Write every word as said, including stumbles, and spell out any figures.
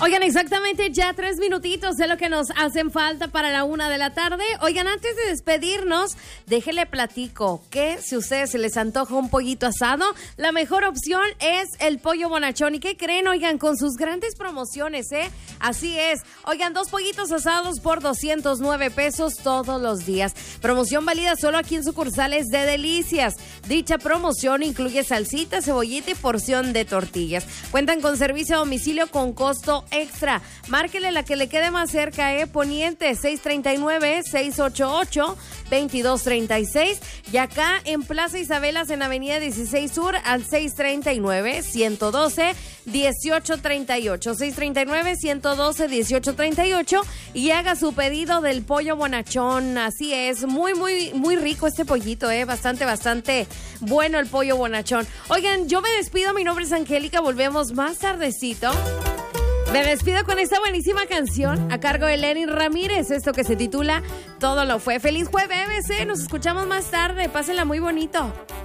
Oigan, exactamente ya tres minutitos de lo que nos hacen falta para la una de la tarde. Oigan, antes de despedirnos, déjenle platico que si a ustedes se les antoja un pollito asado, la mejor opción es el pollo bonachón. ¿Y qué creen? Oigan, con sus grandes promociones, ¿eh? Así es. Oigan, dos pollitos asados por doscientos nueve pesos todos los días. Promoción válida solo aquí en sucursales de Delicias. Dicha promoción incluye salsita, cebollita y porción de tortillas. Cuentan con servicio a domicilio con costo extra. Márquele la que le quede más cerca, ¿eh? Poniente seis tres nueve, seis ocho ocho, dos dos tres seis. Y acá en Plaza Isabelas en Avenida dieciséis Sur al seis tres nueve, uno uno dos, uno ocho tres ocho. seis tres nueve, uno uno dos, uno ocho tres ocho. Y haga su pedido del pollo bonachón. Así es. Muy, muy, muy rico este pollito, ¿eh? Bastante, bastante bueno el pollo bonachón. Oigan, yo me despido. Mi nombre es Angélica. Volvemos más tardecito. Me despido con esta buenísima canción a cargo de Lenny Ramírez, esto que se titula Todo lo fue. Feliz jueves, ¿eh? Nos escuchamos más tarde, pásenla muy bonito.